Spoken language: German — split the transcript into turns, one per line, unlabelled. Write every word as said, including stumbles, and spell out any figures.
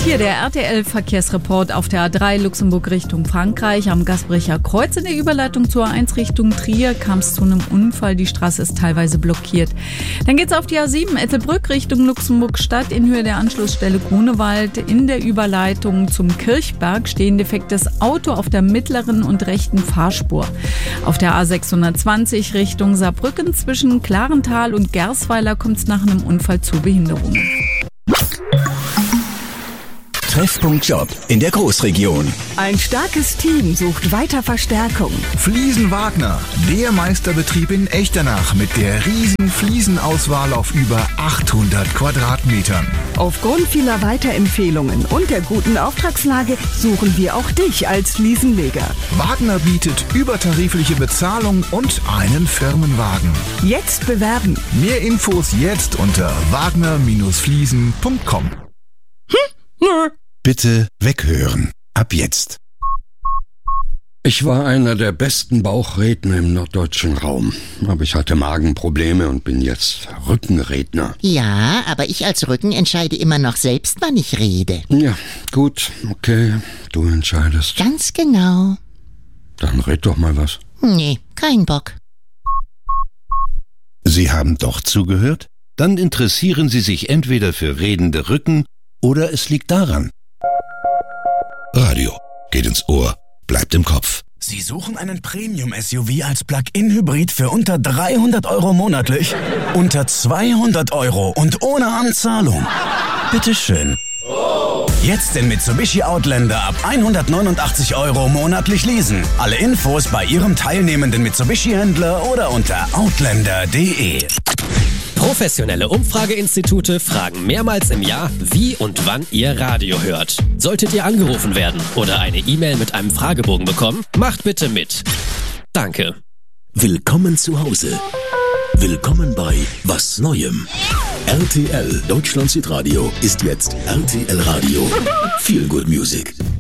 Und hier der R T L-Verkehrsreport auf der A drei Luxemburg Richtung Frankreich. Am Gasbrecher Kreuz in der Überleitung zur A eins Richtung Trier kam es zu einem Unfall. Die Straße ist teilweise blockiert. Dann geht's auf die A sieben Ettelbrück Richtung Luxemburg-Stadt in Höhe der Anschlussstelle Grunewald. In der Überleitung zum Kirchberg stehen defektes Auto auf der mittleren und rechten Fahrspur. Auf der A sechshundertzwanzig Richtung Saarbrücken zwischen Klarental und Gersweiler kommt es nach einem Unfall zu Behinderungen.
Treffpunkt Job in der Großregion.
Ein starkes Team sucht weiter Verstärkung.
Fliesen Wagner, der Meisterbetrieb in Echternach mit der riesen Fliesenauswahl auf über achthundert Quadratmetern.
Aufgrund vieler Weiterempfehlungen und der guten Auftragslage suchen wir auch dich als Fliesenleger.
Wagner bietet übertarifliche Bezahlung und einen Firmenwagen.
Jetzt bewerben.
Mehr Infos jetzt unter wagner Bindestrich fliesen punkt com.
Hm? Nö.
Bitte weghören. Ab jetzt.
Ich war einer der besten Bauchredner im norddeutschen Raum. Aber ich hatte Magenprobleme und bin jetzt Rückenredner.
Ja, aber ich als Rücken entscheide immer noch selbst, wann ich rede.
Ja, gut, okay, du entscheidest.
Ganz genau.
Dann red doch mal was.
Nee, kein Bock.
Sie haben doch zugehört? Dann interessieren Sie sich entweder für redende Rücken oder es liegt daran. Radio geht ins Ohr, bleibt im Kopf.
Sie suchen einen Premium-S U V als Plug-in-Hybrid für unter dreihundert Euro monatlich? Unter zweihundert Euro und ohne Anzahlung? Bitteschön. Jetzt den Mitsubishi Outlander ab hundertneunundachtzig Euro monatlich leasen. Alle Infos bei Ihrem teilnehmenden Mitsubishi-Händler oder unter outlander punkt de.
Professionelle Umfrageinstitute fragen mehrmals im Jahr, wie und wann ihr Radio hört. Solltet ihr angerufen werden oder eine E-Mail mit einem Fragebogen bekommen, macht bitte mit. Danke.
Willkommen zu Hause. Willkommen bei Was Neuem. R T L Deutschland Südradio ist jetzt R T L Radio. Feel Good Music.